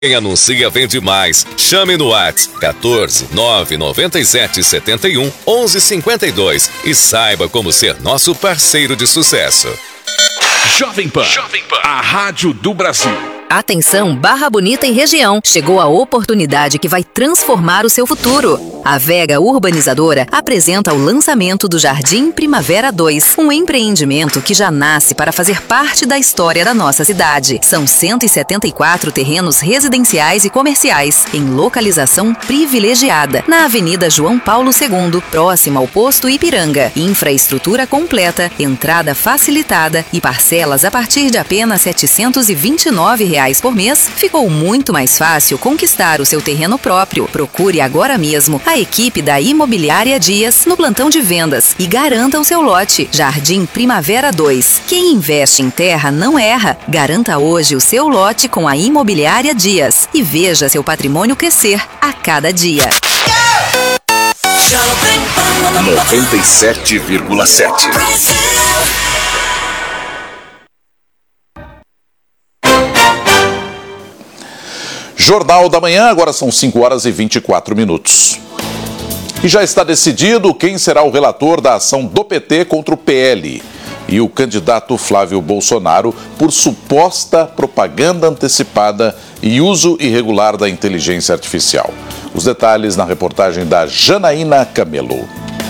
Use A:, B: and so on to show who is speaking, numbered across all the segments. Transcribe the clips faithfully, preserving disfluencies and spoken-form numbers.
A: Quem anuncia vende mais. Chame no WhatsApp quatorze, nove nove sete, sete um, onze cinquenta e dois e saiba como ser nosso parceiro de sucesso.
B: Jovem Pan, Jovem Pan, a rádio do Brasil.
C: Atenção, Barra Bonita e região. Chegou a oportunidade que vai transformar o seu futuro. A Vega Urbanizadora apresenta o lançamento do Jardim Primavera dois, um empreendimento que já nasce para fazer parte da história da nossa cidade. São cento e setenta e quatro terrenos residenciais e comerciais, em localização privilegiada, na Avenida João Paulo segundo, próximo ao posto Ipiranga. Infraestrutura completa, entrada facilitada e parcelas a partir de apenas setecentos e vinte e nove reais por mês. Ficou muito mais fácil conquistar o seu terreno próprio. Procure agora mesmo a equipe da Imobiliária Dias no plantão de vendas e garanta o seu lote. Jardim Primavera dois. Quem investe em terra não erra. Garanta hoje o seu lote com a Imobiliária Dias e veja seu patrimônio crescer a cada dia.
B: noventa e sete vírgula sete.
D: Jornal da Manhã, agora são cinco horas e vinte e quatro minutos. E já está decidido quem será o relator da ação do P T contra o P L e o candidato Flávio Bolsonaro por suposta propaganda antecipada e uso irregular da inteligência artificial. Os detalhes na reportagem da Janaína Camelo.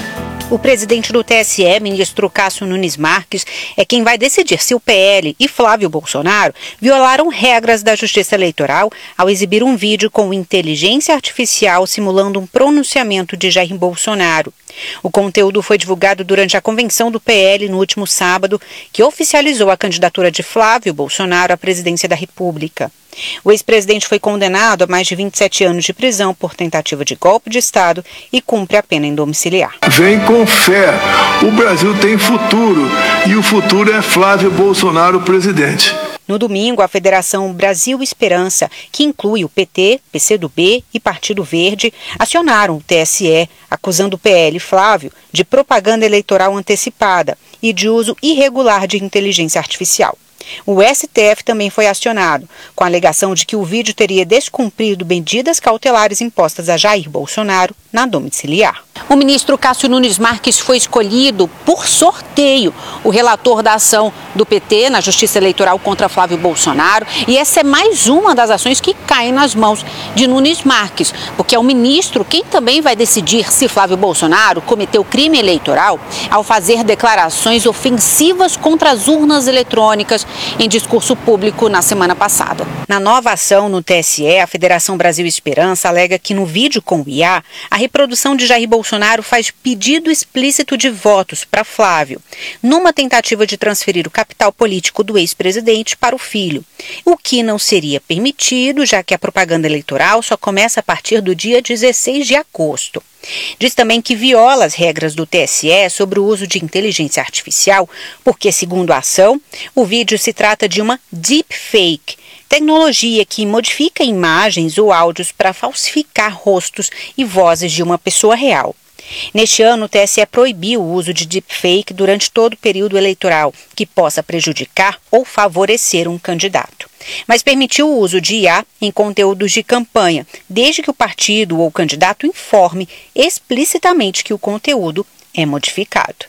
E: O presidente do T S E, ministro Cássio Nunes Marques, é quem vai decidir se o P L e Flávio Bolsonaro violaram regras da Justiça Eleitoral ao exibir um vídeo com inteligência artificial simulando um pronunciamento de Jair Bolsonaro. O conteúdo foi divulgado durante a convenção do P L no último sábado, que oficializou a candidatura de Flávio Bolsonaro à presidência da República. O ex-presidente foi condenado a mais de vinte e sete anos de prisão por tentativa de golpe de Estado e cumpre a pena em domiciliar.
F: Vem com fé. O Brasil tem futuro e o futuro é Flávio Bolsonaro, presidente.
E: No domingo, a Federação Brasil Esperança, que inclui o P T, P C do B e Partido Verde, acionaram o T S E, acusando o P L Flávio de propaganda eleitoral antecipada e de uso irregular de inteligência artificial. O S T F também foi acionado, com a alegação de que o vídeo teria descumprido medidas cautelares impostas a Jair Bolsonaro na domiciliar. O ministro Cássio Nunes Marques foi escolhido por sorteio o relator da ação do P T na Justiça Eleitoral contra Flávio Bolsonaro, e essa é mais uma das ações que caem nas mãos de Nunes Marques, porque é o ministro quem também vai decidir se Flávio Bolsonaro cometeu crime eleitoral ao fazer declarações ofensivas contra as urnas eletrônicas em discurso público na semana passada. Na nova ação no T S E, a Federação Brasil Esperança alega que no vídeo com o I A, a reprodução de Jair Bolsonaro faz pedido explícito de votos para Flávio, numa tentativa de transferir o capital político do ex-presidente para o filho, o que não seria permitido, já que a propaganda eleitoral só começa a partir do dia dezesseis de agosto. Diz também que viola as regras do T S E sobre o uso de inteligência artificial, porque, segundo a ação, o vídeo se trata de uma deepfake, tecnologia que modifica imagens ou áudios para falsificar rostos e vozes de uma pessoa real. Neste ano, o T S E proibiu o uso de deepfake durante todo o período eleitoral que possa prejudicar ou favorecer um candidato, mas permitiu o uso de I A em conteúdos de campanha, desde que o partido ou o candidato informe explicitamente que o conteúdo é modificado.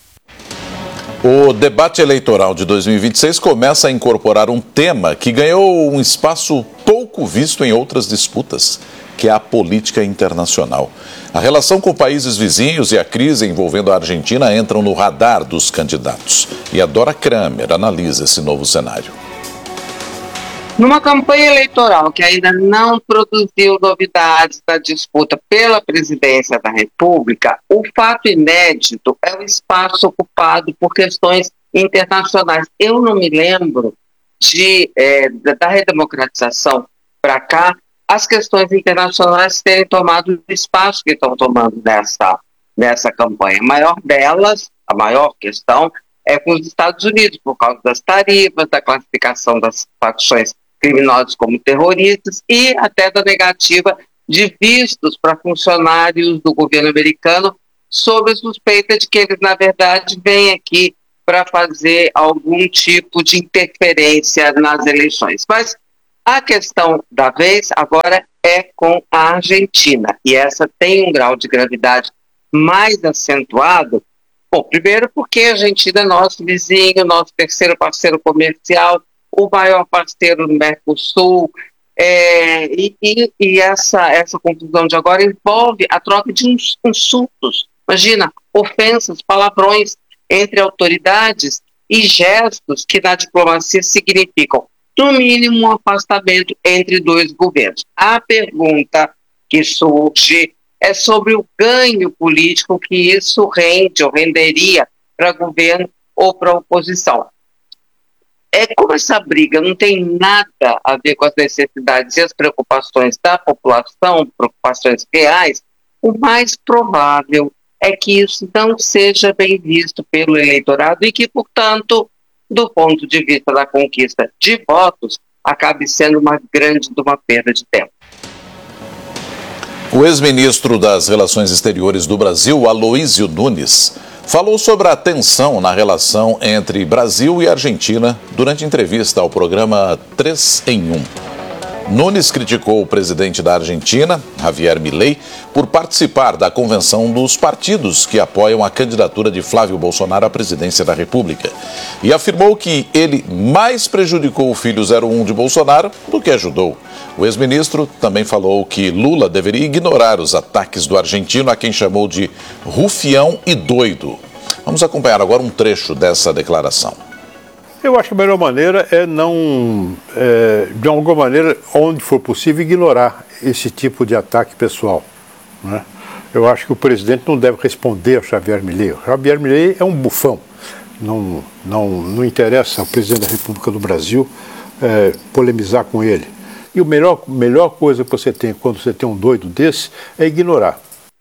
D: O debate eleitoral de dois mil e vinte e seis começa a incorporar um tema que ganhou um espaço pouco visto em outras disputas, que é a política internacional. A relação com países vizinhos e a crise envolvendo a Argentina entram no radar dos candidatos. E a Dora Kramer analisa esse novo cenário.
G: Numa campanha eleitoral que ainda não produziu novidades da disputa pela presidência da República, o fato inédito é o espaço ocupado por questões internacionais. Eu não me lembro de, é, da redemocratização para cá, as questões internacionais terem tomado o espaço que estão tomando nessa, nessa campanha. A maior delas, a maior questão, é com os Estados Unidos, por causa das tarifas, da classificação das facções criminosas como terroristas e até da negativa de vistos para funcionários do governo americano sob a suspeita de que eles, na verdade, vêm aqui para fazer algum tipo de interferência nas eleições. Mas A questão da vez agora é com a Argentina, e essa tem um grau de gravidade mais acentuado. Bom, primeiro porque a Argentina é nosso vizinho, nosso terceiro parceiro comercial, o maior parceiro do Mercosul, é, e, e, e essa, essa confusão de agora envolve a troca de uns insultos. Imagina, ofensas, palavrões entre autoridades e gestos que na diplomacia significam, no mínimo, um afastamento entre dois governos. A pergunta que surge é sobre o ganho político que isso rende ou renderia para governo ou para oposição. É como essa briga não tem nada a ver com as necessidades e as preocupações da população, preocupações reais, o mais provável é que isso não seja bem visto pelo eleitorado e que, portanto, do ponto de vista da conquista de votos, acabe sendo uma grande uma perda de tempo.
D: O ex-ministro das Relações Exteriores do Brasil, Aloísio Nunes, falou sobre a tensão na relação entre Brasil e Argentina durante entrevista ao programa três em um. Nunes criticou o presidente da Argentina, Javier Milei, por participar da convenção dos partidos que apoiam a candidatura de Flávio Bolsonaro à presidência da República. E afirmou que ele mais prejudicou o filho zero um de Bolsonaro do que ajudou. O ex-ministro também falou que Lula deveria ignorar os ataques do argentino, a quem chamou de rufião e doido. Vamos acompanhar agora um trecho dessa declaração.
H: Eu acho que a melhor maneira é não, é, de alguma maneira, onde for possível, ignorar esse tipo de ataque pessoal, né? Eu acho que o presidente não deve responder ao Javier Milei. O Javier Milei é um bufão. Não, não, não interessa ao presidente da República do Brasil é, polemizar com ele. E a melhor, melhor coisa que você tem quando você tem um doido desse é ignorar.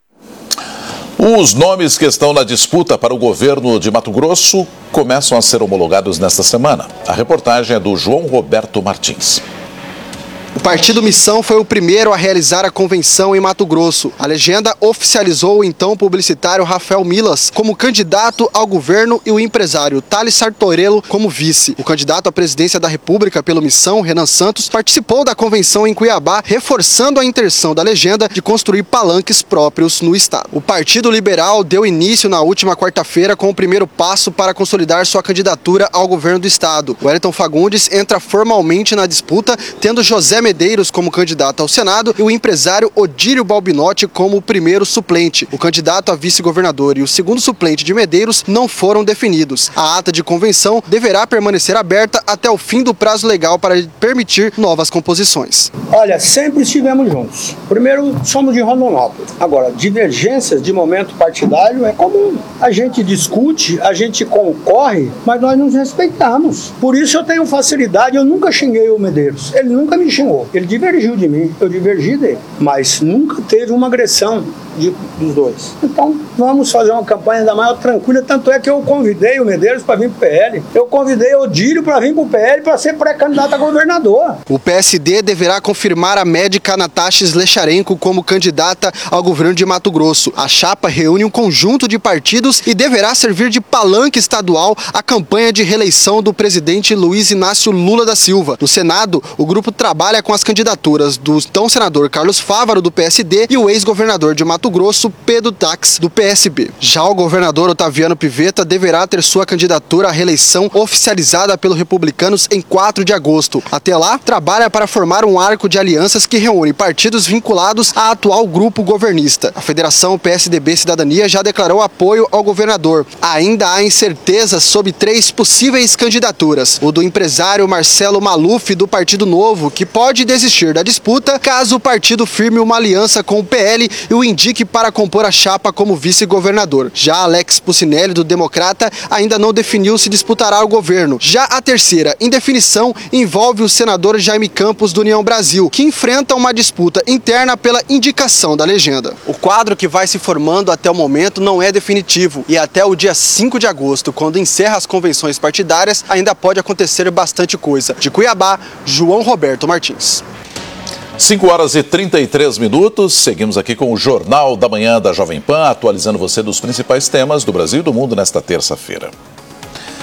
D: Os nomes que estão na disputa para o governo de Mato Grosso começam a ser homologados nesta semana. A reportagem é do João Roberto Martins.
I: O Partido Missão foi o primeiro a realizar a convenção em Mato Grosso. A legenda oficializou o então publicitário Rafael Milas como candidato ao governo e o empresário Thales Sartorello como vice. O candidato à presidência da República pelo Missão, Renan Santos, participou da convenção em Cuiabá, reforçando a intenção da legenda de construir palanques próprios no estado. O Partido Liberal deu início na última quarta-feira com o primeiro passo para consolidar sua candidatura ao governo do estado. O Wellington Fagundes entra formalmente na disputa, tendo José Medeiros como candidato ao Senado e o empresário Odílio Balbinotti como o primeiro suplente. O candidato a vice-governador e o segundo suplente de Medeiros não foram definidos. A ata de convenção deverá permanecer aberta até o fim do prazo legal para permitir novas composições.
J: Olha, sempre estivemos juntos. Primeiro, somos de Rondonópolis. Agora, divergências de momento partidário é comum. A gente discute, a gente concorre, mas nós nos respeitamos. Por isso eu tenho facilidade, eu nunca xinguei o Medeiros. Ele nunca me xingou. Ele divergiu de mim, eu divergi dele, mas nunca teve uma agressão de, dos dois. Então, vamos fazer uma campanha da maior tranquila, tanto é que eu convidei o Medeiros para vir para o P L, eu convidei o Odílio para vir para o P L para ser pré-candidato a governador.
I: O P S D deverá confirmar a médica Natasha Slecharenko como candidata ao governo de Mato Grosso. A chapa reúne um conjunto de partidos e deverá servir de palanque estadual à campanha de reeleição do presidente Luiz Inácio Lula da Silva. No Senado, o grupo trabalha com as candidaturas do então senador Carlos Fávaro, do P S D, e o ex-governador de Mato Grosso, Pedro Tax, do P S B. Já o governador Otaviano Pivetta deverá ter sua candidatura à reeleição oficializada pelos republicanos em quatro de agosto. Até lá, trabalha para formar um arco de alianças que reúne partidos vinculados ao atual grupo governista. A Federação P S D B Cidadania já declarou apoio ao governador. Ainda há incertezas sobre três possíveis candidaturas. O do empresário Marcelo Maluf, do Partido Novo, que pode desistir da disputa caso o partido firme uma aliança com o P L e o indique para compor a chapa como vice-governador. Já Alex Pucinelli, do Democrata, ainda não definiu se disputará o governo. Já a terceira indefinição envolve o senador Jaime Campos, do União Brasil, que enfrenta uma disputa interna pela indicação da legenda. O quadro que vai se formando até o momento não é definitivo e até o dia cinco de agosto, quando encerra as convenções partidárias, ainda pode acontecer bastante coisa. De Cuiabá, João Roberto Martins.
D: cinco horas e trinta e três minutos, seguimos aqui com o Jornal da Manhã da Jovem Pan, atualizando você dos principais temas do Brasil e do mundo nesta terça-feira.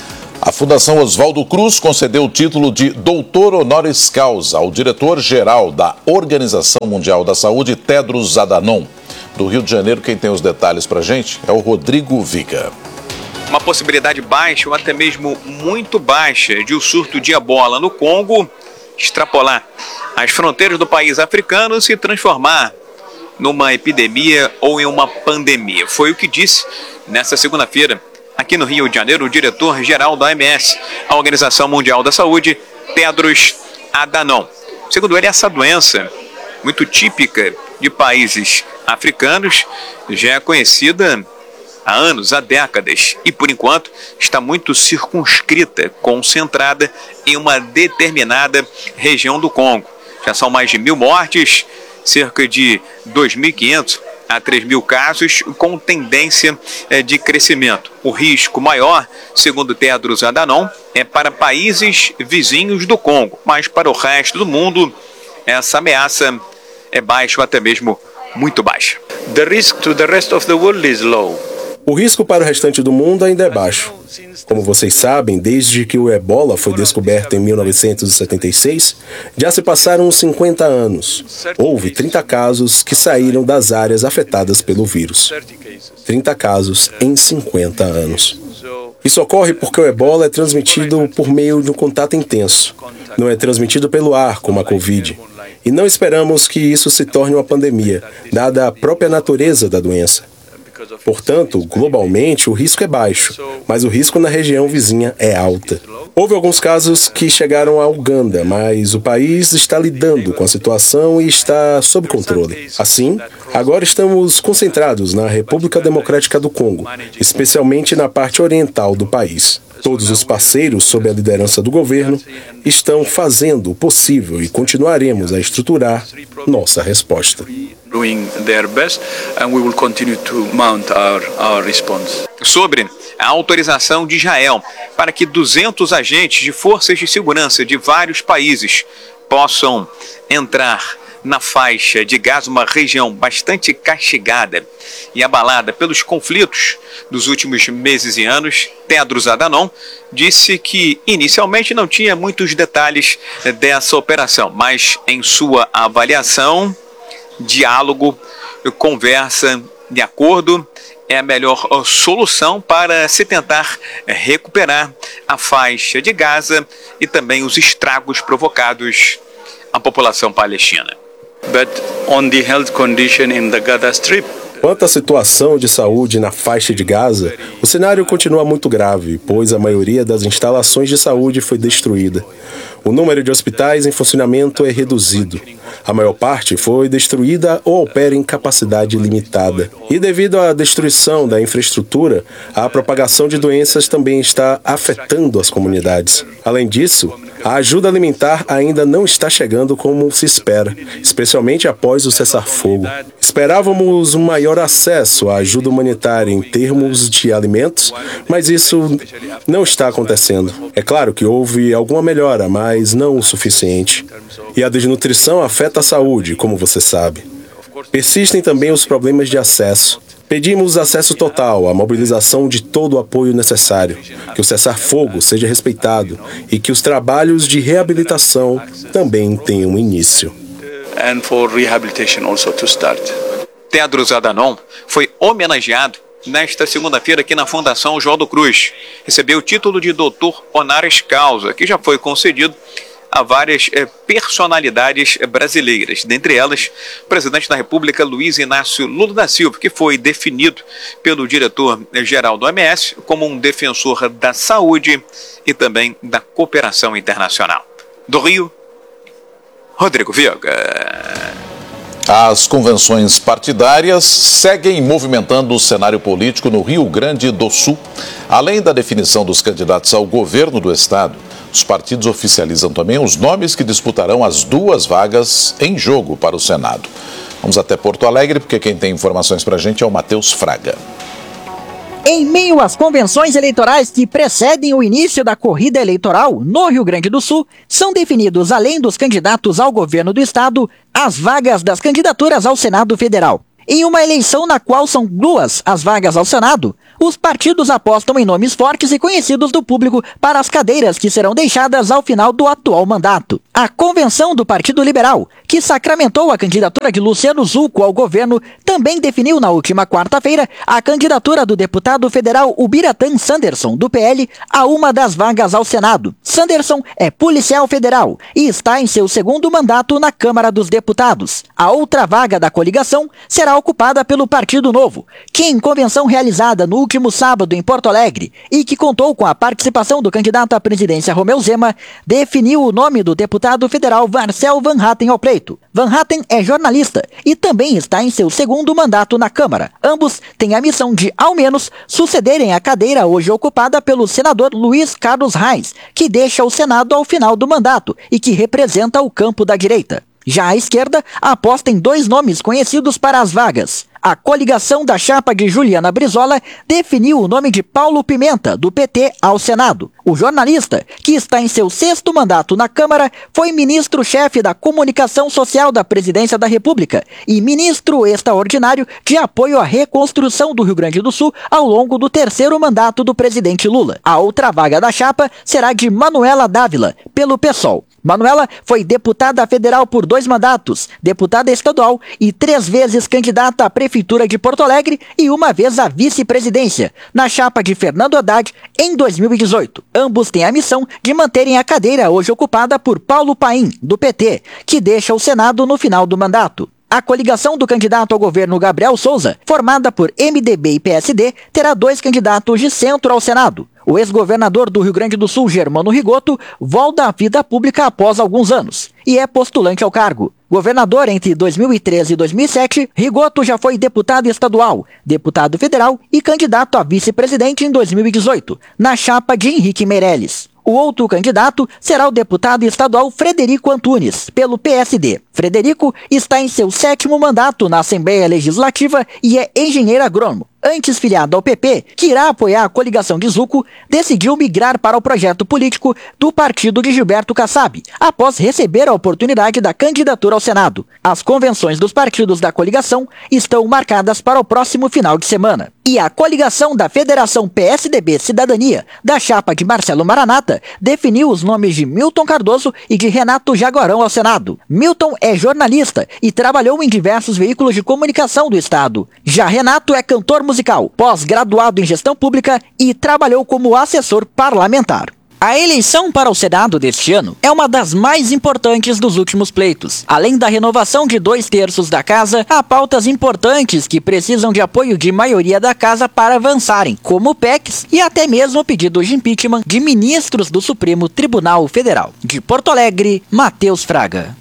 D: A Fundação Oswaldo Cruz concedeu o título de doutor honoris causa ao diretor-geral da Organização Mundial da Saúde, Tedros Adhanom. Do Rio de Janeiro, quem tem os detalhes para a gente é o Rodrigo Viga.
K: Uma possibilidade baixa ou até mesmo muito baixa de o surto de ebola no Congo extrapolar as fronteiras do país africano e se transformar numa epidemia ou em uma pandemia. Foi o que disse nesta segunda-feira, aqui no Rio de Janeiro, o diretor-geral da O M S, a Organização Mundial da Saúde, Tedros Adhanom. Segundo ele, essa doença, muito típica de países africanos, já é conhecida há anos, há décadas, e por enquanto está muito circunscrita, concentrada em uma determinada região do Congo. Já são mais de mil mortes, cerca de dois mil e quinhentos a três mil casos, com tendência de crescimento. O risco maior, segundo Tedros Adhanom, é para países vizinhos do Congo, mas para o resto do mundo, essa ameaça é baixa ou até mesmo muito baixa.
L: The risk to the rest of the world is low.
M: O risco para o restante do mundo ainda é baixo. Como vocês sabem, desde que o ebola foi descoberto em mil novecentos e setenta e seis, já se passaram uns cinquenta anos. Houve trinta casos que saíram das áreas afetadas pelo vírus. trinta casos em cinquenta anos. Isso ocorre porque o ebola é transmitido por meio de um contato intenso. Não é transmitido pelo ar, como a Covid. E não esperamos que isso se torne uma pandemia, dada a própria natureza da doença. Portanto, globalmente, o risco é baixo, mas o risco na região vizinha é alta. Houve alguns casos que chegaram à Uganda, mas o país está lidando com a situação e está sob controle. Assim, agora estamos concentrados na República Democrática do Congo, especialmente na parte oriental do país. Todos os parceiros, sob a liderança do governo, estão fazendo o possível e continuaremos a estruturar nossa resposta.
K: Sobre a autorização de Israel para que duzentos agentes de forças de segurança de vários países possam entrar na faixa de Gaza, uma região bastante castigada e abalada pelos conflitos dos últimos meses e anos, Tedros Adhanom disse que inicialmente não tinha muitos detalhes dessa operação, mas em sua avaliação, diálogo, conversa de acordo é a melhor solução para se tentar recuperar a faixa de Gaza e também os estragos provocados à população palestina.
L: But on the health condition in the Gaza Strip,
M: quanto à situação de saúde na faixa de Gaza, o cenário continua muito grave, pois a maioria das instalações de saúde foi destruída. O número de hospitais em funcionamento é reduzido. A maior parte foi destruída ou opera em capacidade limitada. E devido à destruição da infraestrutura, a propagação de doenças também está afetando as comunidades. Além disso, a ajuda alimentar ainda não está chegando como se espera, especialmente após o cessar-fogo. Esperávamos um maior acesso à ajuda humanitária em termos de alimentos, mas isso não está acontecendo. É claro que houve alguma melhora, mas não o suficiente. E a desnutrição afeta a saúde, como você sabe. Persistem também os problemas de acesso. Pedimos acesso total, a mobilização de todo o apoio necessário, que o cessar-fogo seja respeitado e que os trabalhos de reabilitação também tenham início.
L: and for rehabilitation also to start.
K: Tedros Adhanom foi homenageado nesta segunda-feira aqui na Fundação Oswaldo Cruz. Recebeu o título de doutor honoris causa, que já foi concedido a várias eh, personalidades brasileiras, dentre elas o presidente da República Luiz Inácio Lula da Silva, que foi definido pelo diretor-geral do O M S como um defensor da saúde e também da cooperação internacional. Do Rio, Rodrigo Viega.
D: As convenções partidárias seguem movimentando o cenário político no Rio Grande do Sul. Além da definição dos candidatos ao governo do estado, os partidos oficializam também os nomes que disputarão as duas vagas em jogo para o Senado. Vamos até Porto Alegre, porque quem tem informações para a gente é o Matheus Fraga.
N: Em meio às convenções eleitorais que precedem o início da corrida eleitoral no Rio Grande do Sul, são definidos, além dos candidatos ao governo do estado, as vagas das candidaturas ao Senado Federal. Em uma eleição na qual são duas as vagas ao Senado, os partidos apostam em nomes fortes e conhecidos do público para as cadeiras que serão deixadas ao final do atual mandato. A convenção do Partido Liberal, que sacramentou a candidatura de Luciano Zucco ao governo, também definiu na última quarta-feira a candidatura do deputado federal Ubiratã Sanderson, do P L, a uma das vagas ao Senado. Sanderson é policial federal e está em seu segundo mandato na Câmara dos Deputados. A outra vaga da coligação será ocupada pelo Partido Novo, que em convenção realizada no último sábado em Porto Alegre e que contou com a participação do candidato à presidência Romeu Zema, definiu o nome do deputado federal Marcel Van Hatten ao pleito. Van Hatten é jornalista e também está em seu segundo mandato na Câmara. Ambos têm a missão de, ao menos, sucederem a cadeira hoje ocupada pelo senador Luiz Carlos Reis, que deixa o Senado ao final do mandato e que representa o campo da direita. Já a esquerda aposta em dois nomes conhecidos para as vagas. A coligação da chapa de Juliana Brizola definiu o nome de Paulo Pimenta, do P T, ao Senado. O jornalista, que está em seu sexto mandato na Câmara, foi ministro-chefe da Comunicação Social da Presidência da República e ministro extraordinário de apoio à reconstrução do Rio Grande do Sul ao longo do terceiro mandato do presidente Lula. A outra vaga da chapa será de Manuela Dávila, pelo PSOL. Manuela foi deputada federal por dois mandatos, deputada estadual e três vezes candidata à Prefeitura de Porto Alegre e uma vez à vice-presidência, na chapa de Fernando Haddad em dois mil e dezoito. Ambos têm a missão de manterem a cadeira hoje ocupada por Paulo Paim, do P T, que deixa o Senado no final do mandato. A coligação do candidato ao governo Gabriel Souza, formada por M D B e P S D, terá dois candidatos de centro ao Senado. O ex-governador do Rio Grande do Sul, Germano Rigoto, volta à vida pública após alguns anos e é postulante ao cargo. Governador entre dois mil e treze e dois mil e sete, Rigoto já foi deputado estadual, deputado federal e candidato a vice-presidente em dois mil e dezoito, na chapa de Henrique Meirelles. O outro candidato será o deputado estadual Frederico Antunes, pelo P S D. Frederico está em seu sétimo mandato na Assembleia Legislativa e é engenheiro agrônomo. Antes filiado ao P P, que irá apoiar a coligação de Zucco, decidiu migrar para o projeto político do partido de Gilberto Kassab, após receber a oportunidade da candidatura ao Senado. As convenções dos partidos da coligação estão marcadas para o próximo final de semana. E a coligação da Federação P S D B Cidadania, da chapa de Marcelo Maranata, definiu os nomes de Milton Cardoso e de Renato Jaguarão ao Senado. Milton é jornalista e trabalhou em diversos veículos de comunicação do estado. Já Renato é cantor musical, pós-graduado em gestão pública e trabalhou como assessor parlamentar. A eleição para o Senado deste ano é uma das mais importantes dos últimos pleitos. Além da renovação de dois terços da casa, há pautas importantes que precisam de apoio de maioria da casa para avançarem, como P E Cs e até mesmo pedidos de impeachment de ministros do Supremo Tribunal Federal. De Porto Alegre, Matheus Fraga.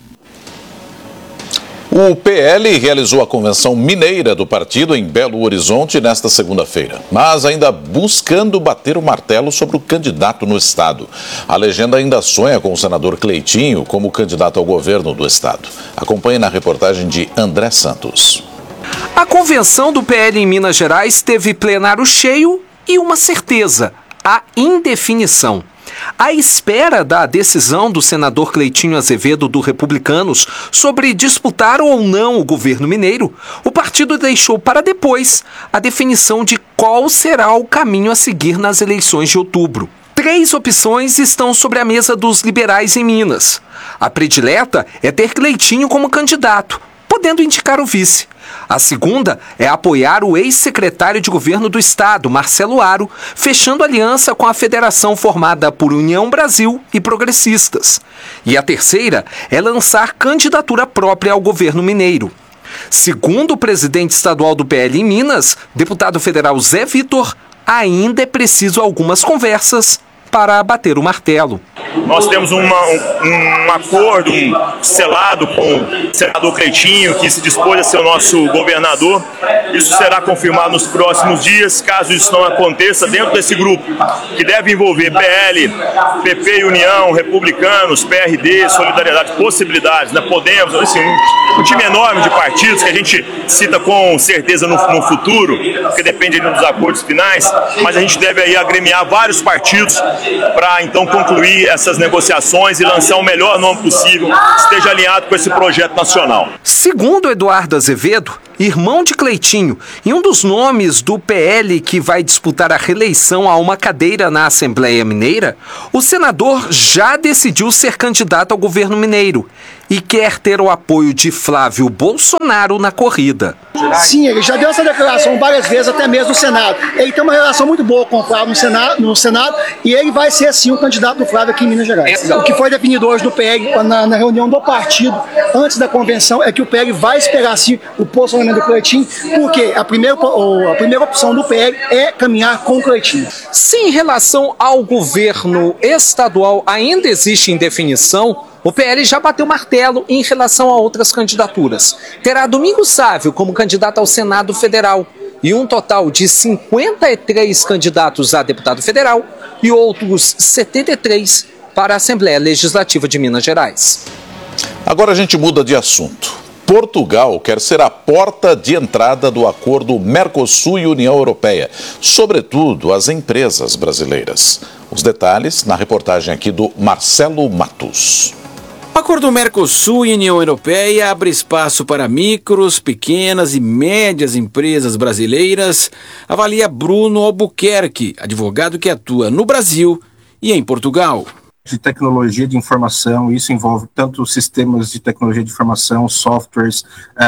D: O P L realizou a convenção mineira do partido em Belo Horizonte nesta segunda-feira, mas ainda buscando bater o martelo sobre o candidato no estado. A legenda ainda sonha com o senador Cleitinho como candidato ao governo do estado. Acompanhe na reportagem de André Santos.
O: A convenção do P L em Minas Gerais teve plenário cheio e uma certeza: a indefinição. À espera da decisão do senador Cleitinho Azevedo do Republicanos sobre disputar ou não o governo mineiro, o partido deixou para depois a definição de qual será o caminho a seguir nas eleições de outubro. Três opções estão sobre a mesa dos liberais em Minas. A predileta é ter Cleitinho como candidato, podendo indicar o vice. A segunda é apoiar o ex-secretário de governo do estado, Marcelo Aro, fechando aliança com a federação formada por União Brasil e Progressistas. E a terceira é lançar candidatura própria ao governo mineiro. Segundo o presidente estadual do P L em Minas, deputado federal Zé Vitor, ainda é preciso algumas conversas para bater o martelo.
P: Nós temos uma, um, um acordo um, selado com o senador Cleitinho, que se dispôs a ser o nosso governador. Isso será confirmado nos próximos dias. Caso isso não aconteça, dentro desse grupo, que deve envolver P L, P P e União, Republicanos, P R D, Solidariedade, Possibilidades, né? Podemos, assim, um, um time enorme de partidos que a gente cita com certeza no, no futuro, porque depende dos acordos finais, mas a gente deve aí agremiar vários partidos para então concluir essas negociações e lançar o melhor nome possível que esteja alinhado com esse projeto nacional.
O: Segundo Eduardo Azevedo, irmão de Cleitinho Cleitinho. E um dos nomes do P L que vai disputar a reeleição a uma cadeira na Assembleia Mineira, o senador já decidiu ser candidato ao governo mineiro e quer ter o apoio de Flávio Bolsonaro na corrida.
Q: Sim, ele já deu essa declaração várias vezes, até mesmo no Senado. Ele tem uma relação muito boa com o Flávio no Senado, no Senado e ele vai ser, sim, o candidato do Flávio aqui em Minas Gerais. O que foi definido hoje no P L, na, na reunião do partido, antes da convenção, é que o P L vai esperar, sim, o posicionamento do Cleitinho, porque a primeira, a primeira opção do P L é caminhar com o Cleitinho.
O: Se em relação ao governo estadual ainda existe indefinição, o P L já bateu martelo em relação a outras candidaturas. Terá Domingos Sávio como candidato ao Senado Federal e um total de cinquenta e três candidatos a deputado federal e outros setenta e três para a Assembleia Legislativa de Minas Gerais.
D: Agora a gente muda de assunto. Portugal quer ser a porta de entrada do acordo Mercosul e União Europeia, sobretudo as empresas brasileiras. Os detalhes na reportagem aqui do Marcelo Matos.
R: O acordo Mercosul e União Europeia abre espaço para micros, pequenas e médias empresas brasileiras, avalia Bruno Albuquerque, advogado que atua no Brasil e em Portugal.
S: De tecnologia de informação, isso envolve tanto sistemas de tecnologia de informação, softwares,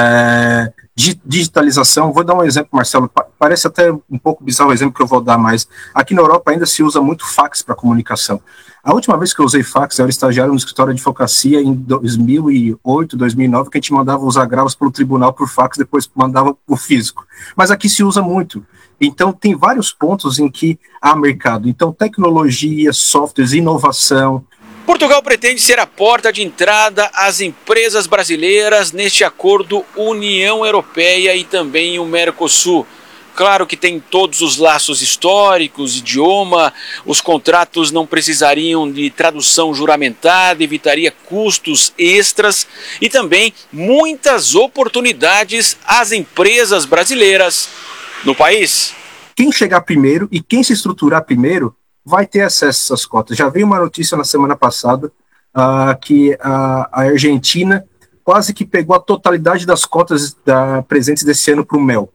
S: é, digitalização. Vou dar um exemplo, Marcelo, parece até um pouco bizarro o exemplo que eu vou dar, mas aqui na Europa ainda se usa muito fax para comunicação. A última vez que eu usei fax, eu era estagiário no escritório de advocacia em dois mil e oito, dois mil e nove, que a gente mandava os agravos para o tribunal por fax, depois mandava o físico. Mas aqui se usa muito. Então, tem vários pontos em que há mercado. Então, tecnologia, softwares, inovação.
R: Portugal pretende ser a porta de entrada às empresas brasileiras neste acordo União Europeia e também o Mercosul. Claro que tem todos os laços históricos, idioma, os contratos não precisariam de tradução juramentada, evitaria custos extras e também muitas oportunidades às empresas brasileiras no país.
S: Quem chegar primeiro e quem se estruturar primeiro vai ter acesso a essas cotas. Já veio uma notícia na semana passada uh, que a, a Argentina quase que pegou a totalidade das cotas da, presentes desse ano para o mel.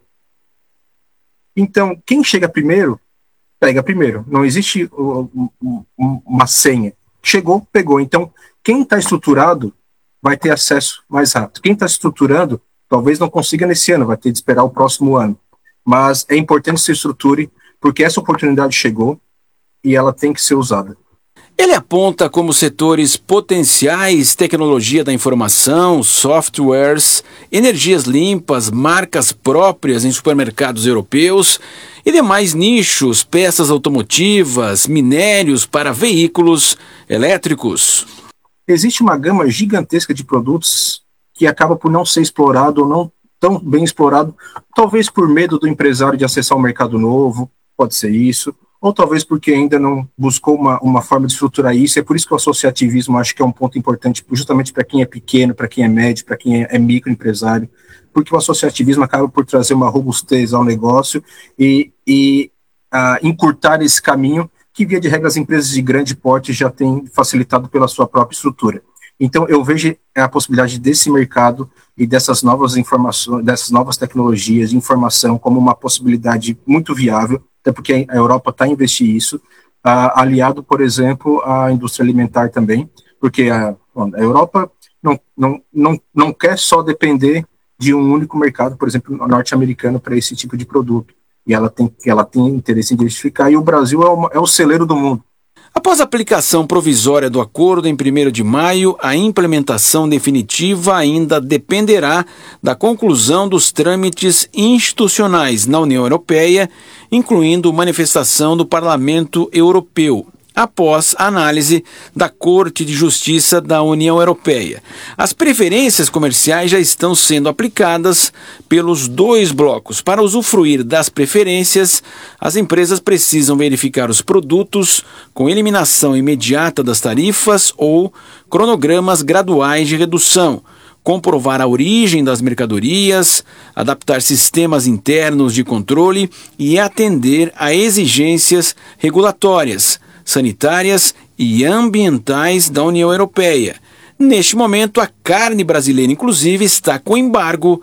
S: Então, quem chega primeiro, pega primeiro. Não existe uh, uh, uma senha. Chegou, pegou. Então, quem está estruturado vai ter acesso mais rápido. Quem está estruturando, talvez não consiga nesse ano, vai ter de esperar o próximo ano. Mas é importante que se estruture, porque essa oportunidade chegou e ela tem que ser usada.
R: Ele aponta como setores potenciais tecnologia da informação, softwares, energias limpas, marcas próprias em supermercados europeus e demais nichos, peças automotivas, minérios para veículos elétricos.
S: Existe uma gama gigantesca de produtos que acaba por não ser explorado ou não tão bem explorado, talvez por medo do empresário de acessar um mercado novo, pode ser isso, ou talvez porque ainda não buscou uma, uma forma de estruturar isso. É por isso que o associativismo acho que é um ponto importante, justamente para quem é pequeno, para quem é médio, para quem é, é microempresário, porque o associativismo acaba por trazer uma robustez ao negócio e, e uh, encurtar esse caminho que, via de regra, as empresas de grande porte já têm facilitado pela sua própria estrutura. Então, eu vejo a possibilidade desse mercado e dessas novas informações, dessas novas tecnologias de informação como uma possibilidade muito viável, até porque a Europa está a investir isso, uh, aliado, por exemplo, à indústria alimentar também, porque a, a Europa não, não, não, não quer só depender de um único mercado, por exemplo, norte-americano para esse tipo de produto, e ela tem, ela tem interesse em diversificar, e o Brasil é, uma, é o celeiro do mundo.
R: Após a aplicação provisória do acordo em primeiro de maio, a implementação definitiva ainda dependerá da conclusão dos trâmites institucionais na União Europeia, incluindo manifestação do Parlamento Europeu, após a análise da Corte de Justiça da União Europeia. As preferências comerciais já estão sendo aplicadas pelos dois blocos. Para usufruir das preferências, as empresas precisam verificar os produtos com eliminação imediata das tarifas ou cronogramas graduais de redução, comprovar a origem das mercadorias, adaptar sistemas internos de controle e atender a exigências regulatórias, sanitárias e ambientais da União Europeia. Neste momento, a carne brasileira, inclusive, está com embargo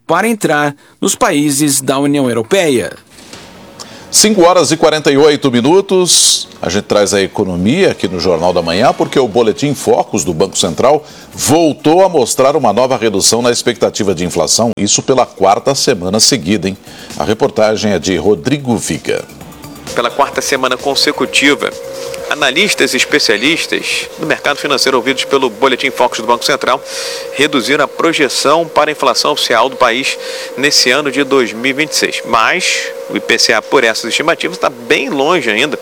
R: para entrar nos países da União Europeia.
D: cinco horas e quarenta e oito minutos. A gente traz a economia aqui no Jornal da Manhã, porque o Boletim Focus do Banco Central voltou a mostrar uma nova redução na expectativa de inflação, isso pela quarta semana seguida, hein? A reportagem é de Rodrigo Viga.
K: Pela quarta semana consecutiva, analistas e especialistas do mercado financeiro ouvidos pelo Boletim Focus do Banco Central reduziram a projeção para a inflação oficial do país nesse ano de dois mil e vinte e seis. Mas o I P C A, por essas estimativas, está bem longe ainda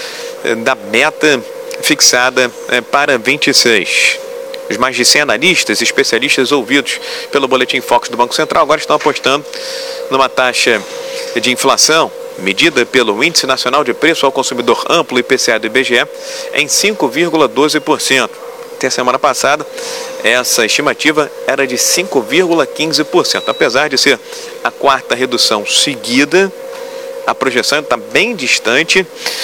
K: da meta fixada para vinte e seis. Os mais de cem analistas e especialistas ouvidos pelo Boletim Focus do Banco Central agora estão apostando numa taxa de inflação medida pelo Índice Nacional de Preço ao Consumidor Amplo, I P C A do I B G E, em cinco vírgula doze por cento. Até a semana passada, essa estimativa era de cinco vírgula quinze por cento. Apesar de ser a quarta redução seguida, a projeção está bem distante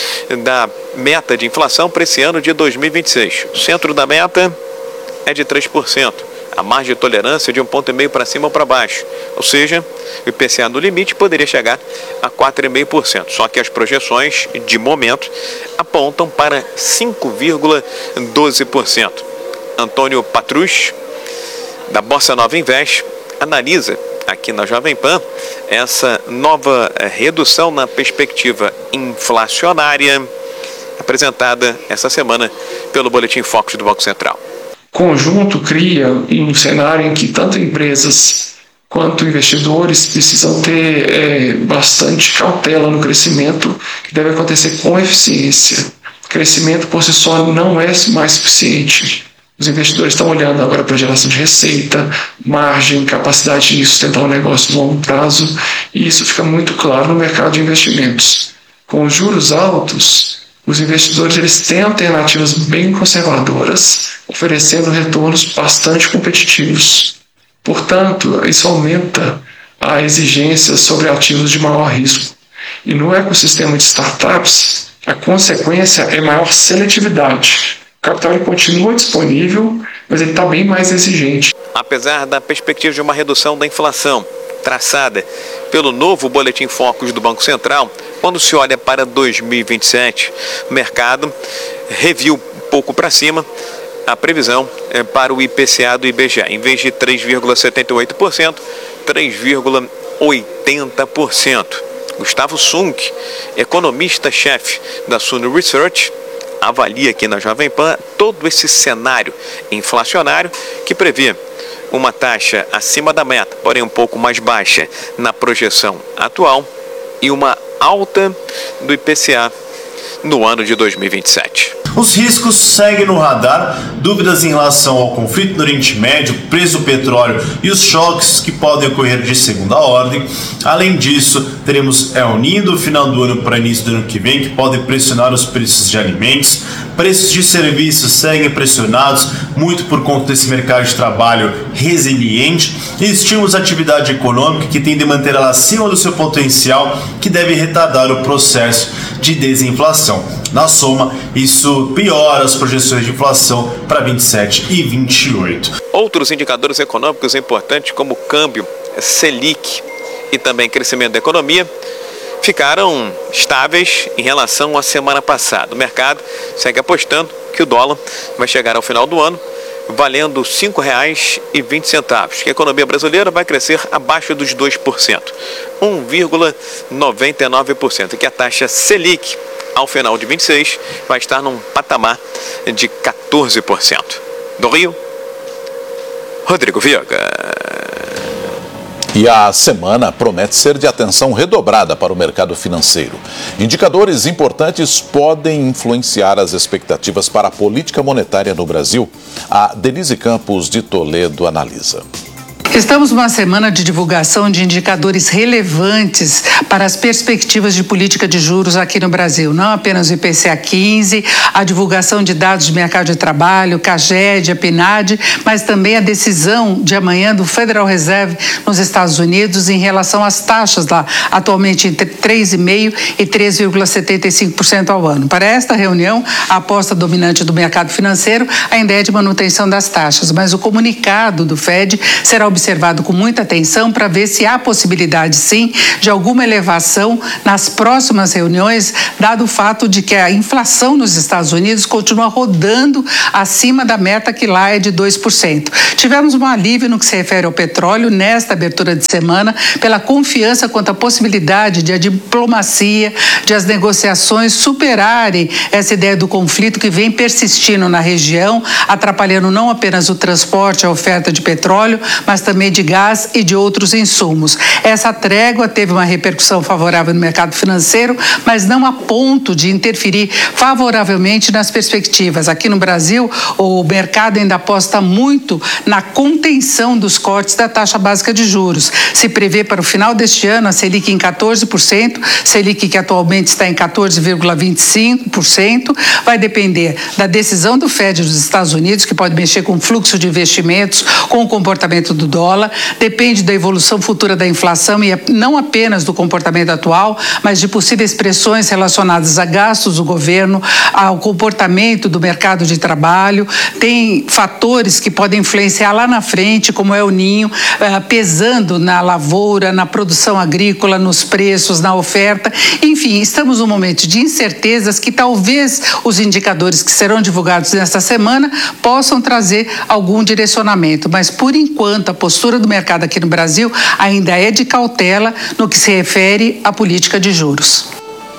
K: da meta de inflação para esse ano de dois mil e vinte e seis. O centro da meta é de três por cento. A margem de tolerância de um ponto e meio para cima ou para baixo. Ou seja, o I P C A no limite poderia chegar a quatro vírgula cinco por cento. Só que as projeções, de momento, apontam para cinco vírgula doze por cento. Antônio Patrus, da Bossa Nova Invest, analisa aqui na Jovem Pan essa nova redução na perspectiva inflacionária apresentada essa semana pelo Boletim Focus do Banco Central.
T: Conjunto cria um cenário em que tanto empresas quanto investidores precisam ter é, bastante cautela no crescimento, que deve acontecer com eficiência. Crescimento por si só não é mais suficiente. Os investidores estão olhando agora para a geração de receita, margem, capacidade de sustentar o negócio no longo prazo, e isso fica muito claro no mercado de investimentos. Com os juros altos, os investidores eles têm alternativas bem conservadoras, oferecendo retornos bastante competitivos. Portanto, isso aumenta a exigência sobre ativos de maior risco. E no ecossistema de startups, a consequência é maior seletividade. O capital ele continua disponível, mas ele está bem mais exigente.
K: Apesar da perspectiva de uma redução da inflação traçada pelo novo Boletim Focus do Banco Central, quando se olha para dois mil e vinte e sete, o mercado reviu um pouco para cima a previsão é, para o I P C A do I B G E. Em vez de três vírgula setenta e oito por cento, três vírgula oitenta por cento. Gustavo Sunk, economista-chefe da Suno Research, avalia aqui na Jovem Pan todo esse cenário inflacionário que prevê uma taxa acima da meta, porém um pouco mais baixa na projeção atual, e uma alta do I P C A no ano de dois mil e vinte e sete.
U: Os riscos seguem no radar, dúvidas em relação ao conflito no Oriente Médio, preço do petróleo e os choques que podem ocorrer de segunda ordem. Além disso, teremos El Niño no final do ano para início do ano que vem, que podem pressionar os preços de alimentos. Preços de serviços seguem pressionados, muito por conta desse mercado de trabalho resiliente, e estimula a atividade econômica que tende a manter ela acima do seu potencial, que deve retardar o processo de desinflação. Na soma, isso piora as projeções de inflação para vinte e sete e vinte e oito.
K: Outros indicadores econômicos importantes, como o câmbio, Selic e também crescimento da economia, ficaram estáveis em relação à semana passada. O mercado segue apostando que o dólar vai chegar ao final do ano valendo cinco reais e vinte centavos, que a economia brasileira vai crescer abaixo dos dois por cento, um vírgula noventa e nove por cento, que a taxa Selic, ao final de vinte e seis, vai estar num patamar de quatorze por cento. Do Rio, Rodrigo Viega.
D: E a semana promete ser de atenção redobrada para o mercado financeiro. Indicadores importantes podem influenciar as expectativas para a política monetária no Brasil. A Denise Campos de Toledo analisa.
V: Estamos numa semana de divulgação de indicadores relevantes para as perspectivas de política de juros aqui no Brasil. Não apenas o I P C A quinze, a divulgação de dados de mercado de trabalho, CAGED, a PNAD, mas também a decisão de amanhã do Federal Reserve nos Estados Unidos em relação às taxas lá, atualmente entre três vírgula cinco por cento e três vírgula setenta e cinco por cento ao ano. Para esta reunião, a aposta dominante do mercado financeiro ainda é de manutenção das taxas, mas o comunicado do Fed será observado observado com muita atenção para ver se há possibilidade, sim, de alguma elevação nas próximas reuniões, dado o fato de que a inflação nos Estados Unidos continua rodando acima da meta que lá é de dois por cento. Tivemos um alívio no que se refere ao petróleo nesta abertura de semana, pela confiança quanto à possibilidade de a diplomacia, de as negociações superarem essa ideia do conflito que vem persistindo na região, atrapalhando não apenas o transporte, a oferta de petróleo, mas também de gás e de outros insumos. Essa trégua teve uma repercussão favorável no mercado financeiro, mas não a ponto de interferir favoravelmente nas perspectivas. Aqui no Brasil, o mercado ainda aposta muito na contenção dos cortes da taxa básica de juros. Se prevê para o final deste ano a Selic em quatorze por cento, Selic que atualmente está em quatorze vírgula vinte e cinco por cento, vai depender da decisão do Fed dos Estados Unidos, que pode mexer com o fluxo de investimentos, com o comportamento do dólar, depende da evolução futura da inflação e não apenas do comportamento atual, mas de possíveis pressões relacionadas a gastos do governo, ao comportamento do mercado de trabalho. Tem fatores que podem influenciar lá na frente, como é o ninho, pesando na lavoura, na produção agrícola, nos preços, na oferta. Enfim, estamos num momento de incertezas que talvez os indicadores que serão divulgados nesta semana possam trazer algum direcionamento, mas por enquanto a postura do mercado aqui no Brasil ainda é de cautela no que se refere à política de juros.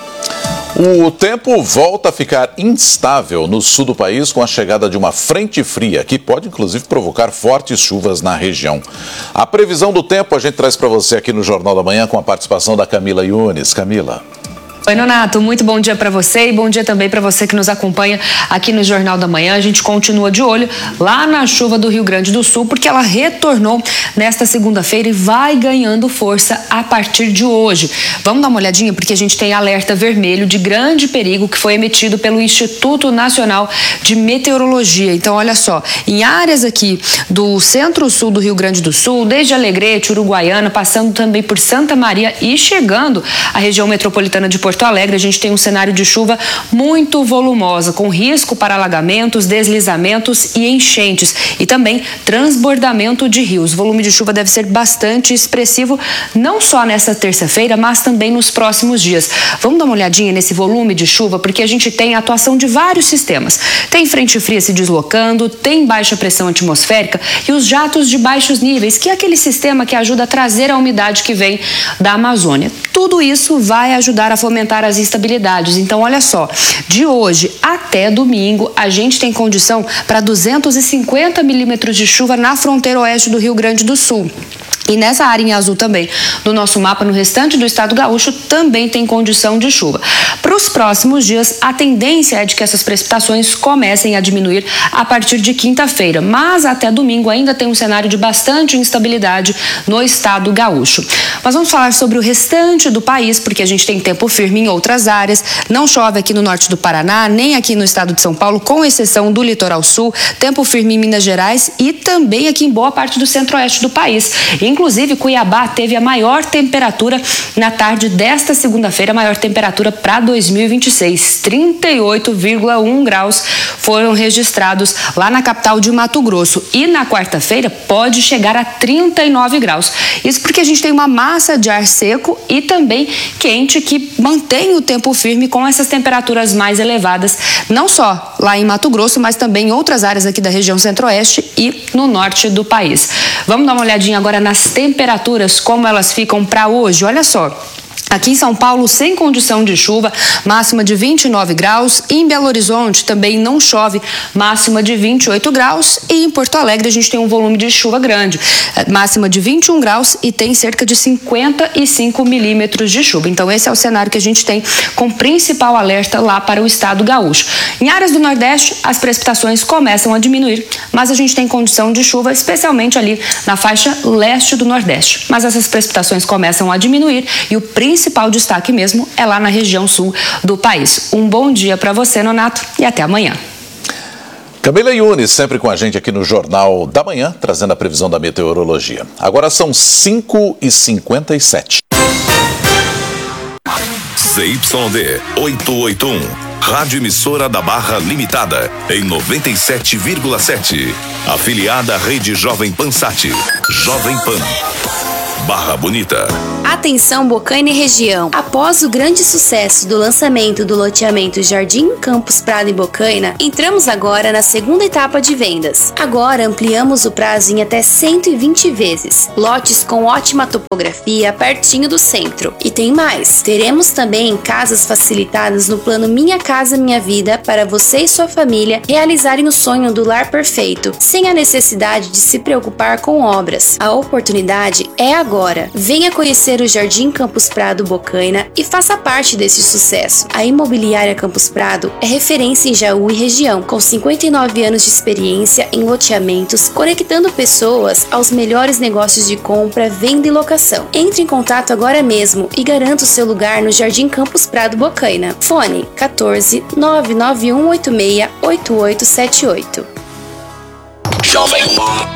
D: O tempo volta a ficar instável no sul do país com a chegada de uma frente fria, que pode inclusive provocar fortes chuvas na região. A previsão do tempo a gente traz para você aqui no Jornal da Manhã com a participação da Camila Yunes. Camila.
A: Oi, Nonato, muito bom dia para você e bom dia também para você que nos acompanha aqui no Jornal da Manhã. A gente continua de olho lá na chuva do Rio Grande do Sul, porque ela retornou nesta segunda-feira e vai ganhando força a partir de hoje. Vamos dar uma olhadinha, porque a gente tem alerta vermelho de grande perigo que foi emitido pelo Instituto Nacional de Meteorologia. Então, olha só, em áreas aqui do centro-sul do Rio Grande do Sul, desde Alegrete, Uruguaiana, passando também por Santa Maria e chegando à região metropolitana de Porto Porto Alegre, a gente tem um cenário de chuva muito volumosa, com risco para alagamentos, deslizamentos e enchentes, e também transbordamento de rios. O volume de chuva deve ser bastante expressivo, não só nessa terça-feira, mas também nos próximos dias. Vamos dar uma olhadinha nesse volume de chuva, porque a gente tem a atuação de vários sistemas. Tem frente fria se deslocando, tem baixa pressão atmosférica e os jatos de baixos níveis, que é aquele sistema que ajuda a trazer a umidade que vem da Amazônia. Tudo isso vai ajudar a fomentar as instabilidades. Então, olha só, de hoje até domingo, a gente tem condição para duzentos e cinquenta milímetros de chuva na fronteira oeste do Rio Grande do Sul. E nessa área em azul também do nosso mapa, no restante do estado gaúcho, também tem condição de chuva. Para os próximos dias, a tendência é de que essas precipitações comecem a diminuir a partir de quinta-feira, mas até domingo ainda tem um cenário de bastante instabilidade no estado gaúcho. Mas vamos falar sobre o restante do país, porque a gente tem tempo firme em outras áreas. Não chove aqui no norte do Paraná, nem aqui no estado de São Paulo, com exceção do litoral sul. Tempo firme em Minas Gerais e também aqui em boa parte do centro-oeste do país. Inclusive, Cuiabá teve a maior temperatura na tarde desta segunda-feira, a maior temperatura para dois mil e vinte e seis. trinta e oito vírgula um graus foram registrados lá na capital de Mato Grosso. E na quarta-feira pode chegar a trinta e nove graus. Isso porque a gente tem uma massa de ar seco e também quente que mantém o tempo firme com essas temperaturas mais elevadas, não só lá em Mato Grosso, mas também em outras áreas aqui da região centro-oeste e no norte do país. Vamos dar uma olhadinha agora nas temperaturas, como elas ficam para hoje. Olha só. Aqui em São Paulo, sem condição de chuva, máxima de vinte e nove graus. Em Belo Horizonte também não chove, máxima de vinte e oito graus. E em Porto Alegre a gente tem um volume de chuva grande, máxima de vinte e um graus e tem cerca de cinquenta e cinco milímetros de chuva. Então esse é o cenário que a gente tem com principal alerta lá para o estado gaúcho. Em áreas do Nordeste, as precipitações começam a diminuir, mas a gente tem condição de chuva, especialmente ali na faixa leste do Nordeste. Mas essas precipitações começam a diminuir e o principal O principal destaque mesmo é lá na região sul do país. Um bom dia para você, Nonato, e até amanhã.
D: Camila Yunes, sempre com a gente aqui no Jornal da Manhã, trazendo a previsão da meteorologia. Agora são cinco e cinquenta e sete.
B: C Y D oitocentos e oitenta e um,
C: Rádio Emissora da Barra Limitada, em noventa e sete vírgula sete. Afiliada à Rede Jovem Pan Sat. Jovem Pan. Barra Bonita.
F: Atenção Bocaina e região. Após o grande sucesso do lançamento do loteamento Jardim Campos Prado em Bocaina, entramos agora na segunda etapa de vendas. Agora ampliamos o prazo em até cento e vinte vezes. Lotes com ótima topografia, pertinho do centro. E tem mais. Teremos também casas facilitadas no plano Minha Casa Minha Vida para você e sua família realizarem o sonho do lar perfeito, sem a necessidade de se preocupar com obras. A oportunidade é agora. Venha conhecer o Jardim Campos Prado Bocaina e faça parte desse sucesso. A Imobiliária Campos Prado é referência em Jaú e região, com cinquenta e nove anos de experiência em loteamentos, conectando pessoas aos melhores negócios de compra, venda e locação. Entre em contato agora mesmo e garanta o seu lugar no Jardim Campos Prado Bocaina. Fone quatorze, nove nove um oito seis, oito oito sete oito.
B: Jovem Pan.